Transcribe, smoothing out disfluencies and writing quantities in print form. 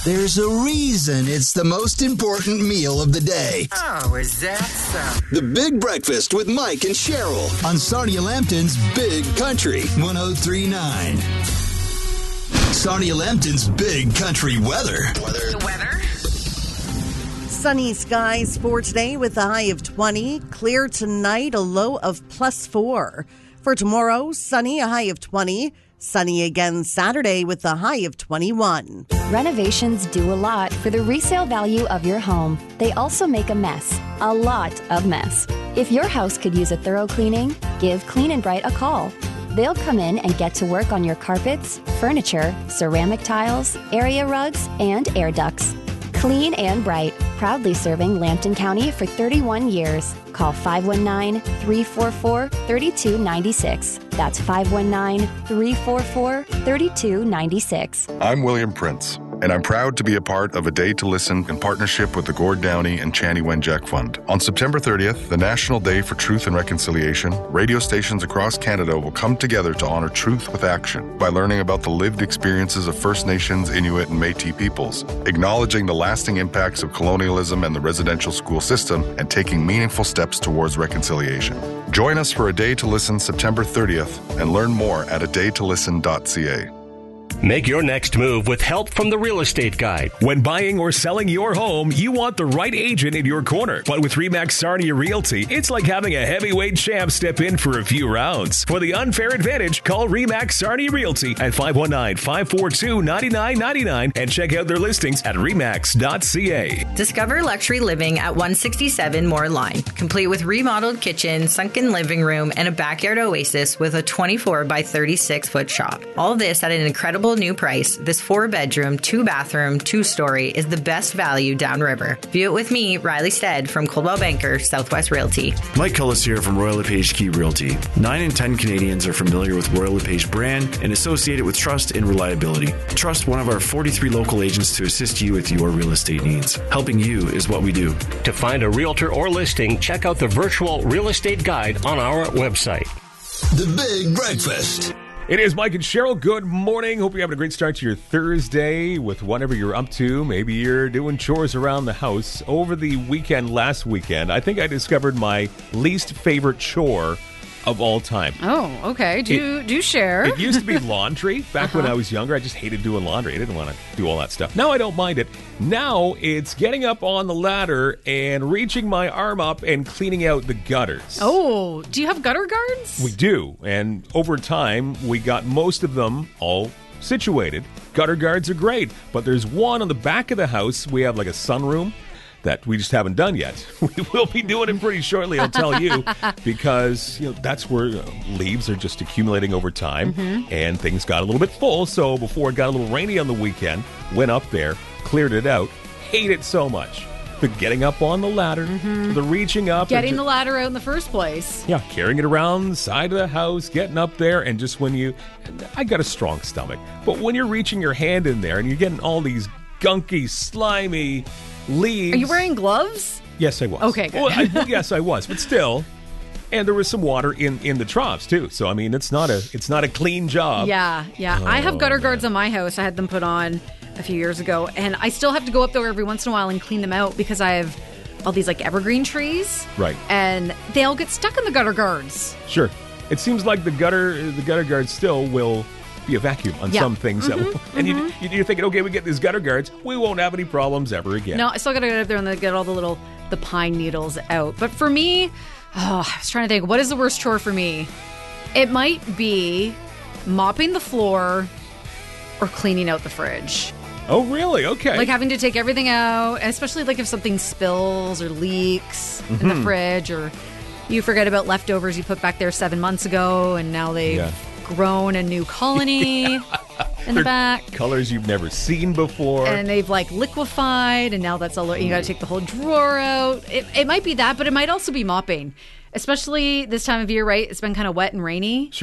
There's a reason it's the most important meal of the day. Oh, is that so? The Big Breakfast with Mike and Cheryl on Sarnia Lambton's Big Country 103.9. Sarnia Lambton's Big Country weather. The weather? Sunny skies for today with a high of 20. Clear tonight, a low of +4. For tomorrow, sunny, a high of 20. Sunny again Saturday with a high of 21. Renovations do a lot for the resale value of your home. They also make a mess. A lot of mess. If your house could use a thorough cleaning, give Clean and Bright a call. They'll come in and get to work on your carpets, furniture, ceramic tiles, area rugs, and air ducts. Clean and Bright, proudly serving Lambton County for 31 years. Call 519-344-3296. That's 519-344-3296. I'm William Prince, and I'm proud to be a part of A Day to Listen in partnership with the Gord Downey and Chanie Wenjack Fund. On September 30th, the National Day for Truth and Reconciliation, radio stations across Canada will come together to honor truth with action by learning about the lived experiences of First Nations, Inuit, and Métis peoples, acknowledging the lasting impacts of colonialism and the residential school system, and taking meaningful steps towards reconciliation. Join us for A Day to Listen September 30th and learn more at adaytolisten.ca. Make your next move with help from the Real Estate Guide. When buying or selling your home, you want the right agent in your corner. But with RE/MAX Sarnia Realty, it's like having a heavyweight champ step in for a few rounds. For the unfair advantage, call RE/MAX Sarnia Realty at 519-542-9999 and check out their listings at remax.ca. Discover luxury living at 167 Moore Line, complete with remodeled kitchen, sunken living room, and a backyard oasis with a 24 by 36 foot shop. All this at an incredible new price. This 4-bedroom, 2-bathroom, 2-story is the best value downriver. View it with me, Riley Stead from Coldwell Banker, Southwest Realty. Mike Cullis here from Royal LePage Key Realty. 9 in 10 Canadians are familiar with Royal LePage brand and associate it with trust and reliability. Trust one of our 43 local agents to assist you with your real estate needs. Helping you is what we do. To find a realtor or listing, check out the virtual real estate guide on our website. The Big Breakfast. It is Mike and Cheryl. Good morning. Hope you're having a great start to your Thursday with whatever you're up to. Maybe you're doing chores around the house. Over the last weekend, I think I discovered my least favorite chore of all time. Oh, okay. Do share. It used to be laundry. Back when I was younger, I just hated doing laundry. I didn't want to do all that stuff. Now I don't mind it. Now it's getting up on the ladder and reaching my arm up and cleaning out the gutters. Oh, do you have gutter guards? We do. And over time, we got most of them all situated. Gutter guards are great. But there's one on the back of the house. We have like a sunroom that we just haven't done yet. We will be doing it pretty shortly, I'll tell you, because that's where leaves are just accumulating over time, and things got a little bit full. So before it got a little rainy on the weekend, went up there, cleared it out, hate it so much. The getting up on the ladder, the reaching up. Getting the ladder out in the first place. Yeah, carrying it around the side of the house, getting up there, and just I got a strong stomach, but when you're reaching your hand in there and you're getting all these gunky, slimy leaves. Are you wearing gloves? Yes, I was. Okay, good. Well, yes, I was, but still. And there was some water in the troughs too. So I mean, it's not a clean job. Yeah. Oh, I have gutter guards on my house. I had them put on a few years ago, and I still have to go up there every once in a while and clean them out because I have all these like evergreen trees. Right. And they all get stuck in the gutter guards. Sure. It seems like the gutter guards still will be a vacuum on some things. And you're thinking, okay, we get these gutter guards, we won't have any problems ever again. No, I still got to get up there and get all the pine needles out. But for me, I was trying to think, what is the worst chore for me? It might be mopping the floor or cleaning out the fridge. Oh, really? Okay. Like having to take everything out, especially like if something spills or leaks in the fridge, or you forget about leftovers you put back there 7 months ago and now they've grown a new colony in the back. Colors you've never seen before. And they've like liquefied, and now that's all. You got to take the whole drawer out. It might be that, but it might also be mopping, especially this time of year, right? It's been kind of wet and rainy. Sure.